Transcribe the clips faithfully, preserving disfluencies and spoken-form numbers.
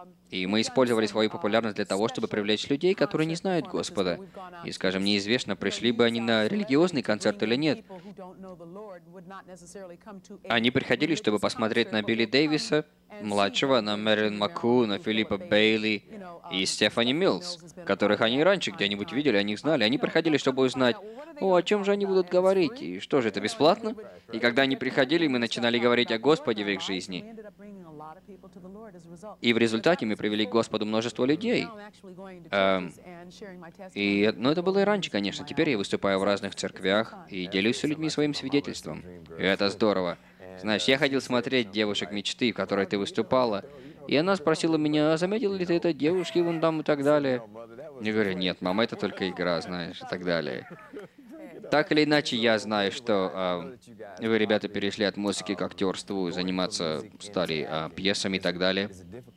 И мы использовали свою популярность для того, чтобы привлечь людей, которые не знают Господа. И, скажем, неизвестно, пришли бы они на религиозный концерт или нет. Они приходили, чтобы посмотреть на Билли Дэвиса, младшего, на Мэрилин Маку, на Филиппа Бейли и Стефани Милс, которых они раньше где-нибудь видели, о них знали. Они приходили, чтобы узнать, о, о чем же они будут говорить, и что же, это бесплатно? И когда они приходили, мы начинали говорить о Господе в их жизни. И в результате мы привели к Господу множество людей. Эм, и, ну, это было и раньше, конечно. Теперь я выступаю в разных церквях и делюсь с людьми своим свидетельством. И это здорово. Знаешь, я ходил смотреть «Девушек мечты», в которой ты выступала, и она спросила меня, а заметил ли ты это девушки вон там и так далее? Я говорю, нет, мама, это только игра, знаешь, и так далее. Так или иначе, я знаю, что а, вы, ребята, перешли от музыки к актерству, заниматься стали а, пьесами и так далее.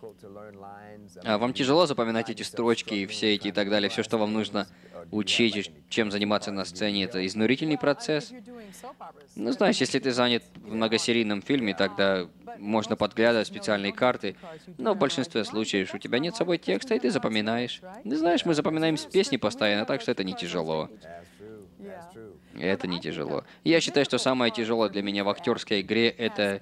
А вам тяжело запоминать эти строчки и все эти и так далее, все, что вам нужно учить, чем заниматься на сцене, это изнурительный процесс? Ну, знаешь, если ты занят в многосерийном фильме, тогда можно подглядывать специальные карты, но в большинстве случаев у тебя нет с собой текста, и ты запоминаешь. Ты знаешь, мы запоминаем с песни постоянно, так что это не тяжело. Это не тяжело. Я считаю, что самое тяжелое для меня в актерской игре это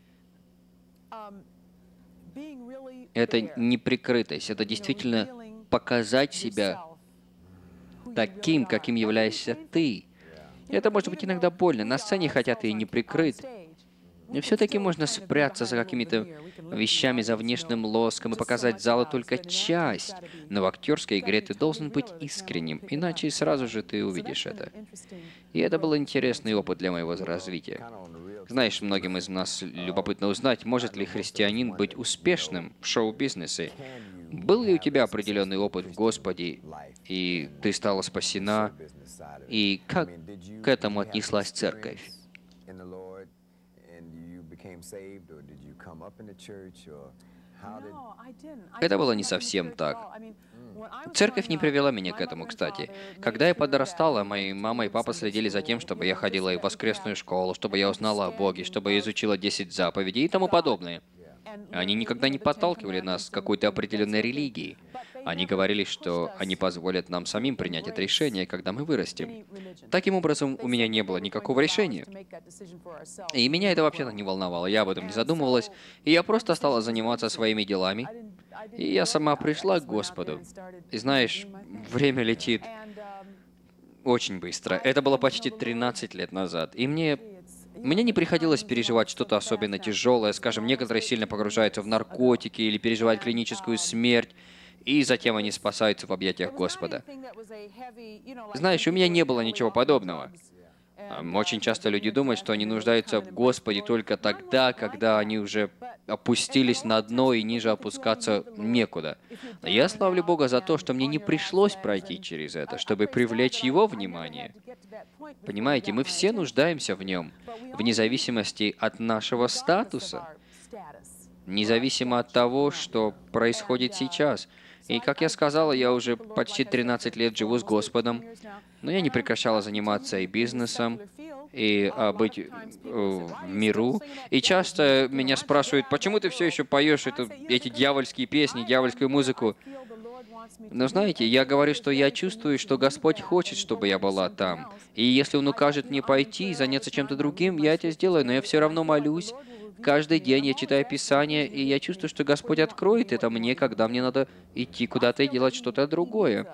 это неприкрытость, это действительно показать себя таким, каким являешься ты. Это может быть иногда больно. На сцене хотя ты и не прикрыт. Но все-таки можно спрятаться за какими-то вещами, за внешним лоском и показать залу только часть. Но в актерской игре ты должен быть искренним, иначе сразу же ты увидишь это. И это был интересный опыт для моего развития. Знаешь, многим из нас любопытно узнать, может ли христианин быть успешным в шоу-бизнесе. Был ли у тебя определенный опыт в Господе, и ты стала спасена, и как к этому отнеслась церковь? Это было не совсем так. Церковь не привела меня к этому, кстати. Когда я подрастала, мои мама и папа следили за тем, чтобы я ходила и в воскресную школу, чтобы я узнала о Боге, чтобы я изучила десять заповедей и тому подобное. Они никогда не подталкивали нас к какой-то определенной религии. Они говорили, что они позволят нам самим принять это решение, когда мы вырастем. Таким образом, у меня не было никакого решения. И меня это вообще-то не волновало, я об этом не задумывалась, и я просто стала заниматься своими делами. И я сама пришла к Господу. И знаешь, время летит очень быстро. Это было почти тринадцать лет назад. И мне Мне не приходилось переживать что-то особенно тяжелое. Скажем, некоторые сильно погружаются в наркотики или переживают клиническую смерть, и затем они спасаются в объятиях Господа. Знаешь, у меня не было ничего подобного. Ам, Очень часто люди думают, что они нуждаются в Господе только тогда, когда они уже опустились на дно и ниже опускаться некуда. Но я славлю Бога за то, что мне не пришлось пройти через это, чтобы привлечь Его внимание. Понимаете, мы все нуждаемся в Нем, вне зависимости от нашего статуса, независимо от того, что происходит сейчас. И, как я сказала, я уже почти тринадцать лет живу с Господом, но я не прекращала заниматься и бизнесом, и а, быть э, в миру. И часто меня спрашивают, почему ты все еще поешь эту, эти дьявольские песни, дьявольскую музыку? Но знаете, я говорю, что я чувствую, что Господь хочет, чтобы я была там. И если Он укажет мне пойти и заняться чем-то другим, я это сделаю, но я все равно молюсь. Каждый день я читаю Писание, и я чувствую, что Господь откроет это мне, когда мне надо идти куда-то и делать что-то другое.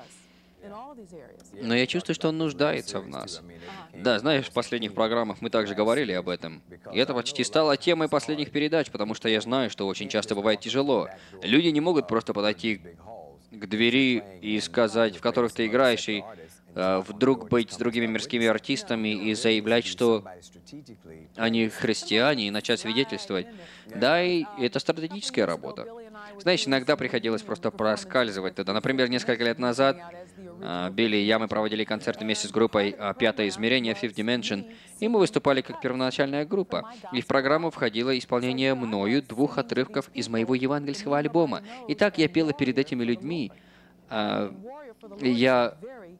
Но я чувствую, что Он нуждается в нас. Да, знаешь, в последних программах мы также говорили об этом. И это почти стало темой последних передач, потому что я знаю, что очень часто бывает тяжело. Люди не могут просто подойти к двери и сказать, в которых ты играешь, и э, вдруг быть с другими мирскими артистами и заявлять, что они христиане, и начать свидетельствовать. Да, и это стратегическая работа. Знаешь, иногда приходилось просто проскальзывать туда. Например, несколько лет назад а, Билли и я, мы проводили концерт вместе с группой а, «Пятое измерение» Fifth Dimension, и мы выступали как первоначальная группа. И в программу входило исполнение мною двух отрывков из моего евангельского альбома. И так я пела перед этими людьми. А, и я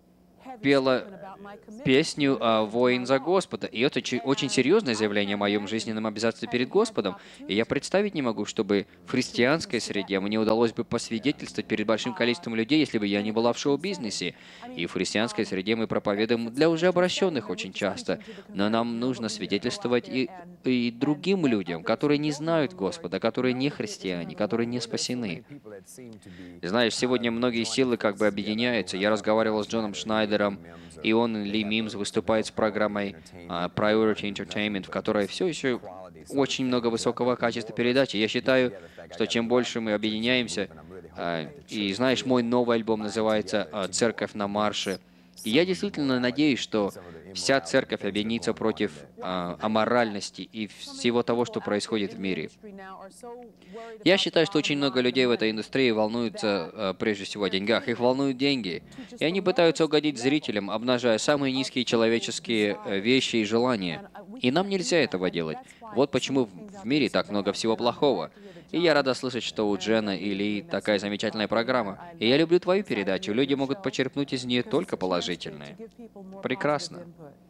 пела песню а, «Воин за Господа». И это чё- очень серьезное заявление о моем жизненном обязательстве перед Господом. И я представить не могу, чтобы в христианской среде мне удалось бы посвидетельствовать перед большим количеством людей, если бы я не была в шоу-бизнесе. И в христианской среде мы проповедуем для уже обращенных очень часто. Но нам нужно свидетельствовать и, и другим людям, которые не знают Господа, которые не христиане, которые не спасены. И знаешь, сегодня многие силы как бы объединяются. Я разговаривал с Джоном Шнайдером, и он, Ли Мимс, выступает с программой а, Priority Entertainment, в которой все еще очень много высокого качества передачи. Я считаю, что чем больше мы объединяемся, а, и знаешь, мой новый альбом называется а, «Церковь на марше», и я действительно надеюсь, что вся церковь объединится против а, аморальности и всего того, что происходит в мире. Я считаю, что очень много людей в этой индустрии волнуются а, прежде всего о деньгах. Их волнуют деньги. И они пытаются угодить зрителям, обнажая самые низкие человеческие э, вещи и желания. И нам нельзя этого делать. Вот почему в в мире так много всего плохого. И я рада слышать, что у Джена и Ли такая замечательная программа. И я люблю твою передачу. Люди могут почерпнуть из нее только положительное. Прекрасно.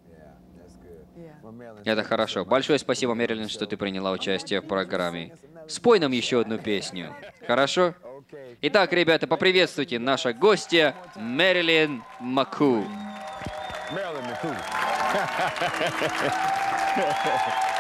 Это хорошо. Большое спасибо, Мэрилин, что ты приняла участие в программе. Спой нам еще одну песню. Хорошо? Итак, ребята, поприветствуйте наша гостья Мэрилин Маку. Marilyn McCool.